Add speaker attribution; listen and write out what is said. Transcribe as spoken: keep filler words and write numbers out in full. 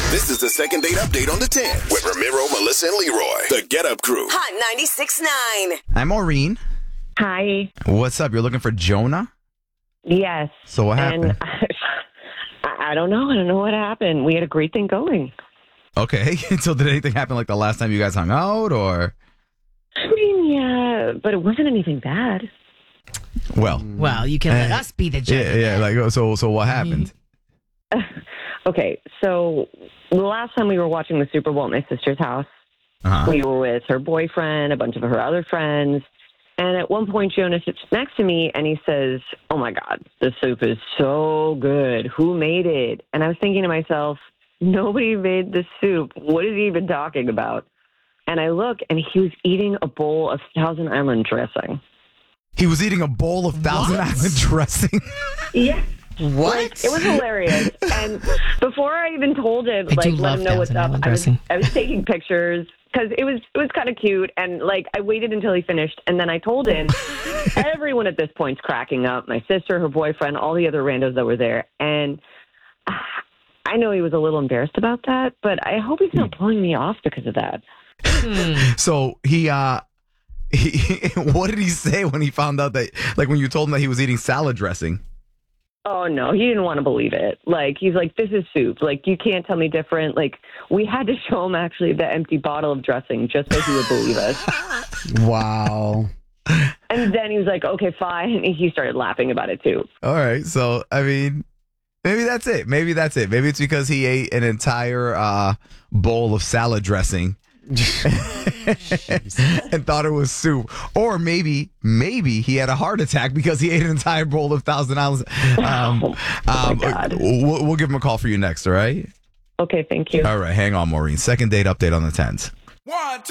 Speaker 1: This is the second date update on the ten with Ramiro, Melissa, and Leroy. The Get Up Crew.
Speaker 2: Hot ninety-six point nine.
Speaker 3: Hi, Maureen.
Speaker 4: Hi.
Speaker 3: What's up? You're looking for Jonah?
Speaker 4: Yes.
Speaker 3: So what happened?
Speaker 4: And I, I don't know. I don't know what happened. We had a great thing going.
Speaker 3: Okay. So did anything happen like the last time you guys hung out, or?
Speaker 4: I mean, yeah, but it wasn't anything bad.
Speaker 3: Well.
Speaker 5: Well, you can let
Speaker 3: eh,
Speaker 5: us be the judge.
Speaker 3: Yeah, yeah. Like, so, so what happened?
Speaker 4: Okay, so the last time we were watching the Super Bowl at my sister's house,
Speaker 3: Uh-huh.
Speaker 4: we were with her boyfriend, a bunch of her other friends, and at one point Jonah sits next to me and he says, "Oh my God, the soup is so good. Who made it?" And I was thinking to myself, nobody made the soup. What is he even talking about? And I look, and he was eating a bowl of Thousand Island dressing.
Speaker 3: He was eating a bowl of Thousand
Speaker 5: What?
Speaker 3: Island dressing.
Speaker 4: Yeah.
Speaker 5: What?
Speaker 4: It was hilarious. And before I even told him,
Speaker 5: I
Speaker 4: like,
Speaker 5: do
Speaker 4: let
Speaker 5: love
Speaker 4: him know what's
Speaker 5: Thousand
Speaker 4: up,
Speaker 5: Island
Speaker 4: I was,
Speaker 5: dressing.
Speaker 4: I was taking pictures because it was it was kind of cute. And, like, I waited until he finished, and then I told him. Everyone at this point's cracking up. My sister, her boyfriend, all the other randos that were there. And uh, I know he was a little embarrassed about that, but I hope he's not blowing me off because of that.
Speaker 3: So he, uh, he, what did he say when he found out that, like, when you told him that he was eating salad dressing?
Speaker 4: Oh, no, he didn't want to believe it. Like, he's like, this is soup. Like, you can't tell me different. Like, we had to show him actually the empty bottle of dressing just so he would believe us.
Speaker 6: Wow.
Speaker 4: And then he was like, okay, fine. And he started laughing about it, too.
Speaker 3: All right. So, I mean, maybe that's it. Maybe that's it. Maybe it's because he ate an entire uh, bowl of salad dressing and thought it was soup. Or maybe, maybe he had a heart attack because he ate an entire bowl of Thousand Islands. Um,
Speaker 4: Oh, my
Speaker 3: um,
Speaker 4: God.
Speaker 3: we'll, we'll give him a call for you next, all right?
Speaker 4: Okay, thank you.
Speaker 3: All right. Hang on, Maureen. Second date update on the tens.
Speaker 1: One, two.